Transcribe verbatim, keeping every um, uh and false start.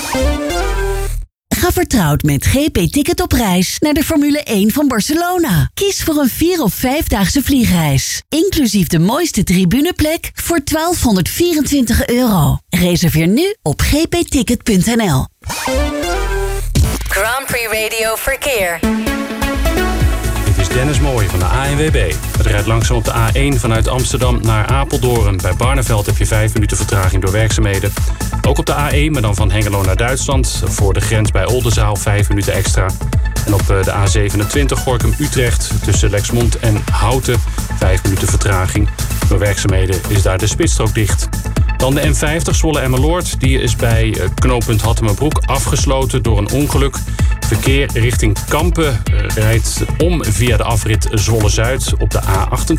Ga vertrouwd met G P Ticket op reis naar de Formule één van Barcelona. Kies voor een vier- of vijfdaagse vliegreis. Inclusief de mooiste tribuneplek voor twaalfhonderdvierentwintig euro. Reserveer nu op g p ticket punt n l. Grand Prix Radio Verkeer. Dit is Dennis Mooij van de A N W B. Het rijdt langzaam op de A één vanuit Amsterdam naar Apeldoorn. Bij Barneveld heb je vijf minuten vertraging door werkzaamheden. Ook op de A één, maar dan van Hengelo naar Duitsland. Voor de grens bij Oldenzaal vijf minuten extra. En op de A zevenentwintig Gorinchem-Utrecht tussen Lexmond en Houten vijf minuten vertraging. Door werkzaamheden is daar de spitsstrook dicht. Dan de N vijftig Zwolle-Emmeloord. Die is bij knooppunt Hattemerbroek afgesloten door een ongeluk. Verkeer richting Kampen rijdt om via de afrit Zwolle-Zuid op de A achtentwintig.